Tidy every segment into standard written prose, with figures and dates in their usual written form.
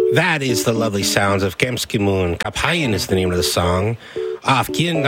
That is the lovely sounds of Gemski Moon. Kapayan is the name of the song. Afgin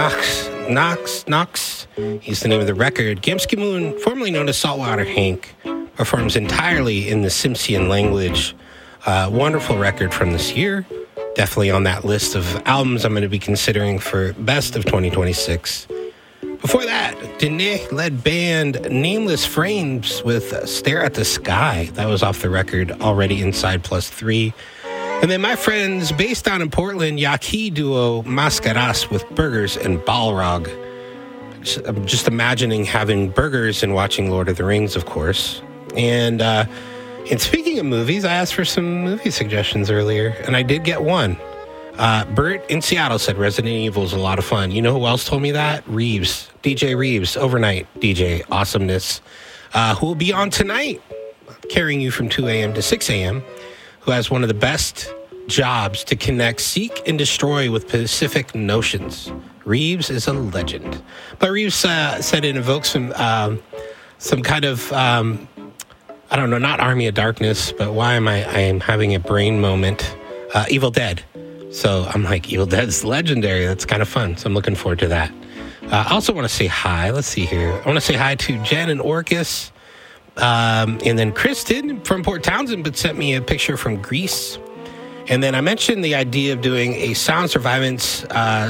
Knox. He's the name of the record. Gemski Moon, formerly known as Saltwater Hank, performs entirely in the Tsimshian language. Wonderful record from this year. Definitely on that list of albums I'm going to be considering for best of 2026. Before that, Dene-led band Nameless Frames with Stare at the Sky. That was off the record Already Inside +3. And then my friends, based down in Portland, Yaqui duo Mascaras with Burgers and Balrog. I'm just imagining having burgers and watching Lord of the Rings, of course. And speaking of movies, I asked for some movie suggestions earlier, and I did get one. Bert in Seattle said Resident Evil is a lot of fun. You know who else told me that? Reeves. DJ Reeves, overnight DJ awesomeness, who will be on tonight, carrying you from 2 a.m. to 6 a.m., who has one of the best jobs to connect seek and destroy with Pacific notions. Reeves is a legend. But Reeves said it evokes some kind of, I don't know, not Army of Darkness, but why am I am having a brain moment? Evil Dead. So I'm like, Evil Dead's legendary. That's kind of fun. So I'm looking forward to that. I also want to say hi. Let's see here. I want to say hi to Jen and Orcus. And then Kristen from Port Townsend but sent me a picture from Greece. And then I mentioned the idea of doing a Sound Survivance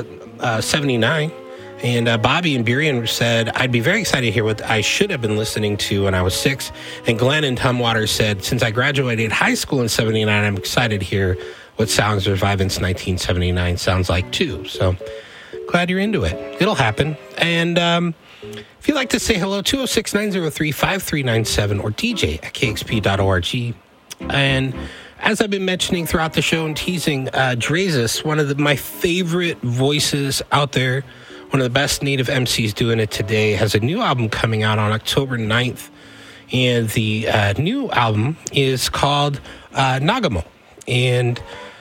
79. And Bobby and Burien said, I'd be very excited to hear what I should have been listening to when I was 6. And Glenn and Tumwater said, since I graduated high school in 79, I'm excited to hear what Sound Survivance 1979 sounds like too. So glad you're into it. It'll happen. And if you'd like to say hello, 206-903-5397 or DJ at kxp.org. And as I've been mentioning throughout the show and teasing, Drazus, one of my favorite voices out there, one of the best native MCs doing it today, has a new album coming out on October 9th. And the new album is called Nagamo. And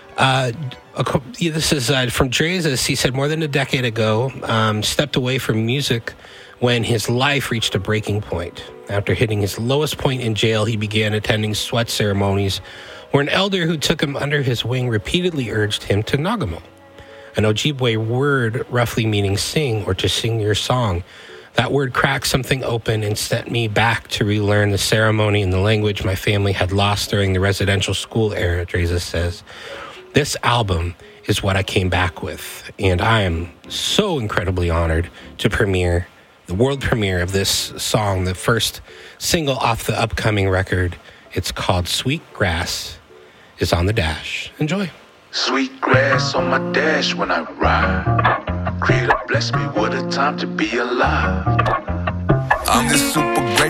this is from Drazus. He said more than a decade ago, stepped away from music when his life reached a breaking point. After hitting his lowest point in jail, he began attending sweat ceremonies where an elder who took him under his wing repeatedly urged him to Nagamo, an Ojibwe word roughly meaning sing or to sing your song. That word cracked something open and sent me back to relearn the ceremony and the language my family had lost during the residential school era, Drazus says. This album is what I came back with, and I am so incredibly honored to premiere the world premiere of this song, the first single off the upcoming record. It's called Sweet Grass. Is on the dash. Enjoy. Sweet grass on my dash when I ride. Creator bless me, what a time to be alive. I'm just super grateful